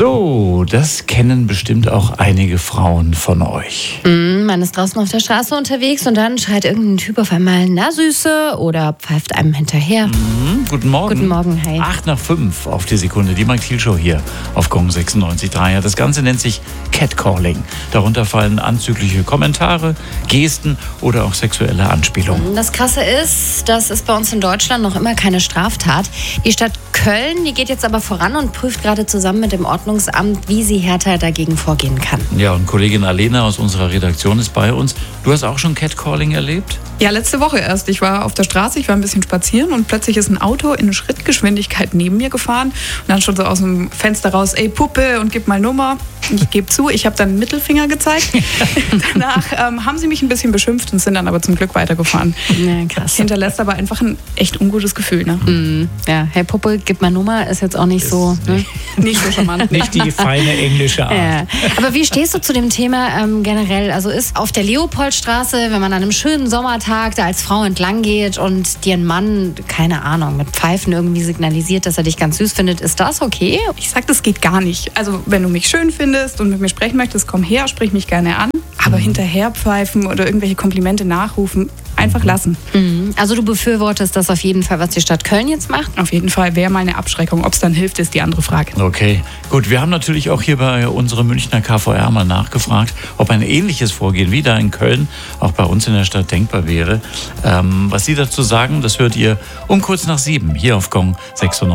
So, das kennen bestimmt auch einige Frauen von euch. Man ist draußen auf der Straße unterwegs und dann schreit irgendein Typ auf einmal "Na Süße" oder pfeift einem hinterher. Guten Morgen. Guten Morgen, hi. 8 nach 5 auf die Sekunde. Die Mike Thiel Show hier auf Gong 96.3. Das Ganze nennt sich Catcalling. Darunter fallen anzügliche Kommentare, Gesten oder auch sexuelle Anspielungen. Das Krasse ist, das ist bei uns in Deutschland noch immer keine Straftat. Die Stadt Köln, die geht jetzt aber voran und prüft gerade zusammen mit dem Ordnungsamt, wie sie härter dagegen vorgehen kann. Ja, und Kollegin Alena aus unserer Redaktion ist bei uns. Du hast auch schon Catcalling erlebt? Ja, letzte Woche erst. Ich war auf der Straße, ich war ein bisschen spazieren und plötzlich ist ein Auto in Schrittgeschwindigkeit neben mir gefahren und dann schon so aus dem Fenster raus: "Ey Puppe, und gib mal Nummer." Und ich gebe zu, ich habe dann einen Mittelfinger gezeigt. Danach haben sie mich ein bisschen beschimpft und sind dann aber zum Glück weitergefahren. Ja, krass. Hinterlässt aber einfach ein echt ungutes Gefühl. Ne? Ja, hey Puppe, gib mal Nummer, ist jetzt auch nicht so. Ne? Nicht so charmant. Nicht die feine englische Art. Ja. Aber wie stehst du zu dem Thema generell? Also ist auf der Leopoldstraße, wenn man an einem schönen Sommertag da als Frau entlang geht und dir ein Mann, keine Ahnung, mit Pfeifen irgendwie signalisiert, dass er dich ganz süß findet, ist das okay? Ich sag, das geht gar nicht. Also wenn du mich schön findest und mit mir sprechen möchtest, komm her, sprich mich gerne an. Aber hinterher pfeifen oder irgendwelche Komplimente nachrufen, einfach lassen. Also du befürwortest das auf jeden Fall, was die Stadt Köln jetzt macht? Auf jeden Fall wäre mal eine Abschreckung. Ob es dann hilft, ist die andere Frage. Okay, gut. Wir haben natürlich auch hier bei unserem Münchner KVR mal nachgefragt, ob ein ähnliches Vorgehen wie da in Köln auch bei uns in der Stadt denkbar wäre. Was Sie dazu sagen, das hört ihr um kurz nach 7 hier auf Gong 96.